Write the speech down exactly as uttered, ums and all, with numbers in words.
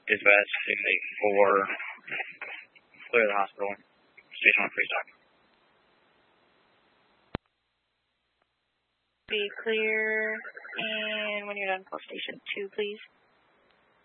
Dispatch six eight four, clear the hospital. Station one, free stock. Be clear, and when you're done, call station two, please.